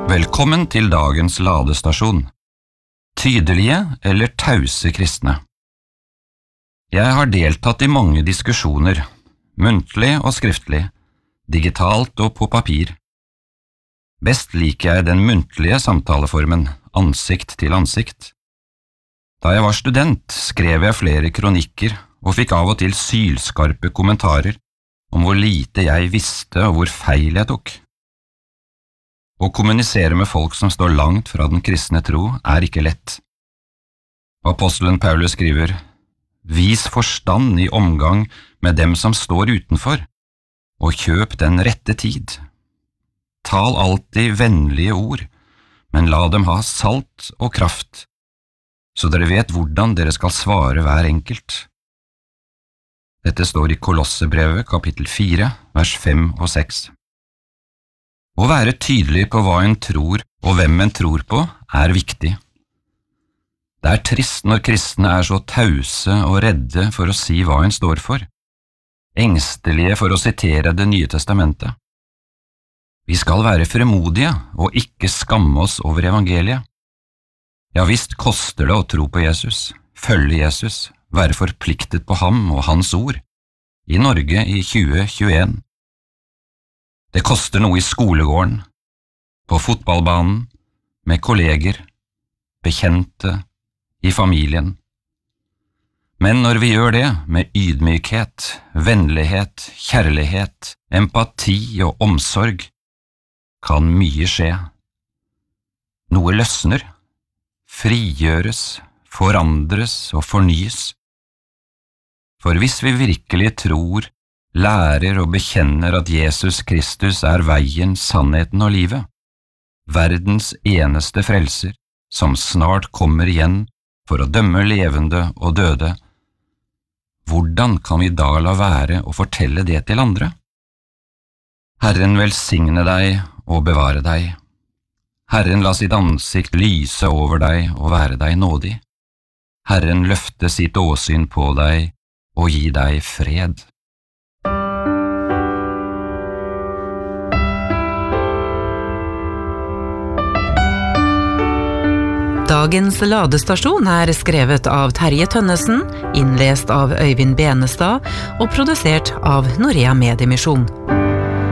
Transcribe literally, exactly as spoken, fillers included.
Velkommen til dagens ladestasjon. Tydelige eller tause kristne. Jeg har deltatt i mange diskusjoner, muntlig og skriftlig, digitalt og på papir. Best liker jeg den muntlige samtaleformen, ansikt til ansikt. Da jeg var student, skrev jeg flere kronikker og fikk av og til sylskarpe kommentarer om hvor lite jeg visste og hvor feil jeg tok. Å kommunisere med folk som står langt fra den kristne tro er ikke lett. Apostelen Paulus skriver, «Vis forstand i omgang med dem som står utenfor, og kjøp den rette tid. Tal alltid vennlige ord, men la dem ha salt og kraft, så dere vet hvordan dere skal svare hver enkelt.» Dette står i Kolossebrevet kapittel fire, vers fem og seks. Å være tydelig på hva en tror og hvem en tror på er viktig. Det er trist når kristne er så tause og redde for å si hva en står for, engstelige for å sitere Det nye testamentet. Vi skal være fremodige og ikke skamme oss over evangeliet. Ja visst koster det å tro på Jesus, følge Jesus, være forpliktet på ham og hans ord, i Norge i tjue tjueen. Det koster noe i skolegården, på fotballbanen, med kolleger, bekjente, i familien. Men når vi gjør det med ydmykhet, vennlighet, kjærlighet, empati og omsorg, kan mye skje. Noe løsner, frigjøres, forandres og fornyes. For hvis vi virkelig tror, lærer og bekjenner at Jesus Kristus er veien, sannheten og livet, verdens eneste frelser, som snart kommer igjen for å dømme levende og døde, hvordan kan vi da la være å fortelle det til andre? Herren velsigne deg og bevare deg. Herren la sitt ansikt lyse over deg og være deg nådig. Herren løfte sitt åsyn på deg og gi deg fred. Dagens ladestasjon er skrevet av Terje Tønnesen, innlest av Øyvind Benestad og produsert av Norea Mediemisjon.